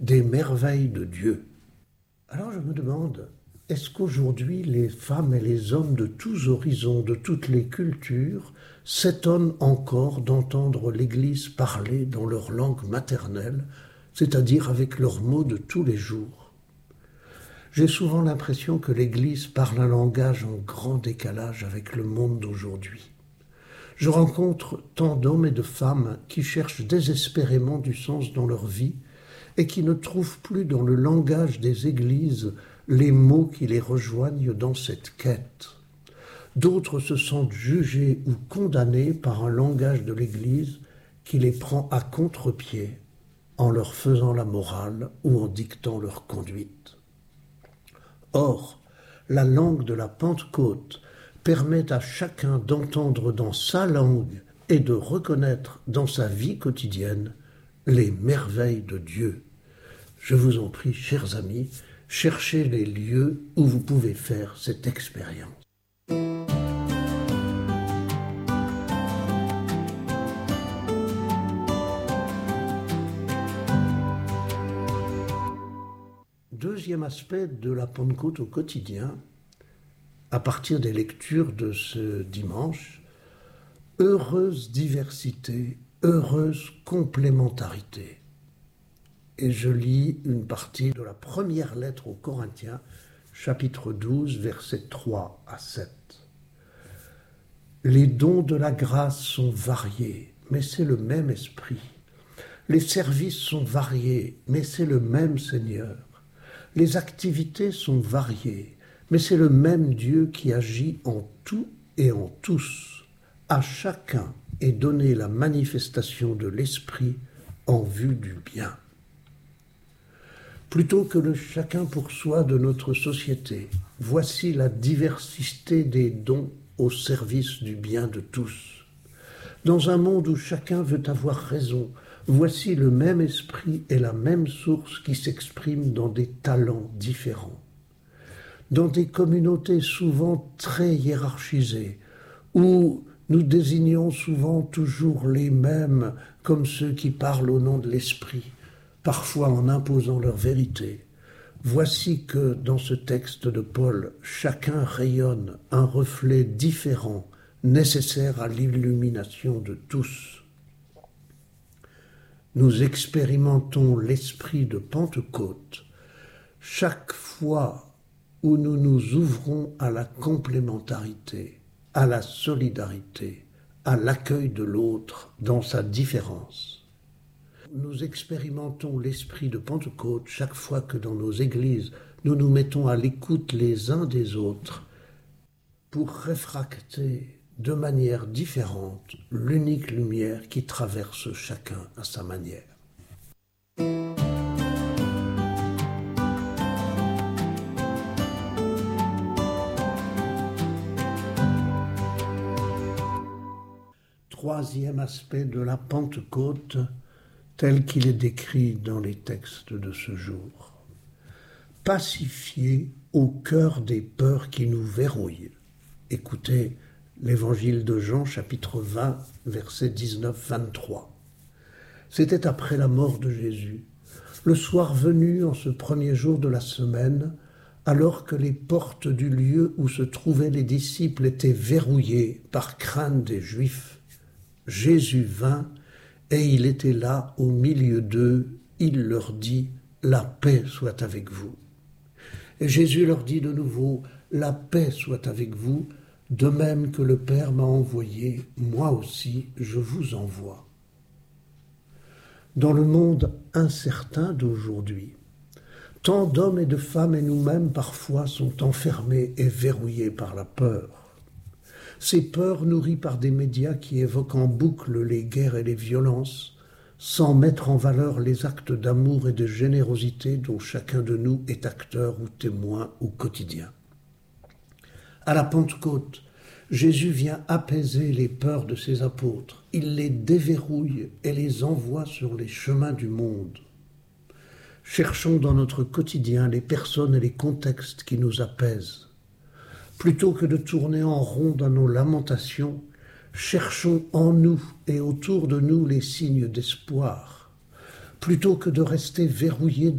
des merveilles de Dieu. Alors je me demande, est-ce qu'aujourd'hui les femmes et les hommes de tous horizons, de toutes les cultures, s'étonnent encore d'entendre l'Église parler dans leur langue maternelle, c'est-à-dire avec leurs mots de tous les jours? J'ai souvent l'impression que l'Église parle un langage en grand décalage avec le monde d'aujourd'hui. Je rencontre tant d'hommes et de femmes qui cherchent désespérément du sens dans leur vie et qui ne trouvent plus dans le langage des églises les mots qui les rejoignent dans cette quête. D'autres se sentent jugés ou condamnés par un langage de l'Église qui les prend à contre-pied en leur faisant la morale ou en dictant leur conduite. Or, la langue de la Pentecôte permet à chacun d'entendre dans sa langue et de reconnaître dans sa vie quotidienne les merveilles de Dieu. Je vous en prie, chers amis, cherchez les lieux où vous pouvez faire cette expérience. Deuxième aspect de la Pentecôte au quotidien, à partir des lectures de ce dimanche, heureuse diversité, heureuse complémentarité. Et je lis une partie de la première lettre aux Corinthiens, chapitre 12, versets 3 à 7. Les dons de la grâce sont variés, mais c'est le même esprit. Les services sont variés, mais c'est le même Seigneur. Les activités sont variées, mais c'est le même Dieu qui agit en tout et en tous. À chacun est donnée la manifestation de l'Esprit en vue du bien. Plutôt que le chacun pour soi de notre société, voici la diversité des dons au service du bien de tous. Dans un monde où chacun veut avoir raison, voici le même esprit et la même source qui s'expriment dans des talents différents. Dans des communautés souvent très hiérarchisées, où nous désignons souvent toujours les mêmes comme ceux qui parlent au nom de l'esprit, parfois en imposant leur vérité. Voici que dans ce texte de Paul, chacun rayonne un reflet différent, nécessaire à l'illumination de tous. Nous expérimentons l'esprit de Pentecôte chaque fois où nous nous ouvrons à la complémentarité, à la solidarité, à l'accueil de l'autre dans sa différence. Nous expérimentons l'esprit de Pentecôte chaque fois que dans nos églises, nous nous mettons à l'écoute les uns des autres pour réfracter de manière différente l'unique lumière qui traverse chacun à sa manière. Troisième aspect de la Pentecôte, tel qu'il est décrit dans les textes de ce jour. Pacifier au cœur des peurs qui nous verrouillent. Écoutez l'évangile de Jean, chapitre 20, versets 19-23. C'était après la mort de Jésus, le soir venu en ce premier jour de la semaine, alors que les portes du lieu où se trouvaient les disciples étaient verrouillées par crainte des Juifs. Jésus vint et il était là au milieu d'eux. Il leur dit « La paix soit avec vous ». Et Jésus leur dit de nouveau « La paix soit avec vous ». De même que le Père m'a envoyé, moi aussi je vous envoie. Dans le monde incertain d'aujourd'hui, tant d'hommes et de femmes et nous-mêmes parfois sont enfermés et verrouillés par la peur. Ces peurs nourries par des médias qui évoquent en boucle les guerres et les violences, sans mettre en valeur les actes d'amour et de générosité dont chacun de nous est acteur ou témoin au quotidien. À la Pentecôte, Jésus vient apaiser les peurs de ses apôtres. Il les déverrouille et les envoie sur les chemins du monde. Cherchons dans notre quotidien les personnes et les contextes qui nous apaisent. Plutôt que de tourner en rond dans nos lamentations, cherchons en nous et autour de nous les signes d'espoir. Plutôt que de rester verrouillés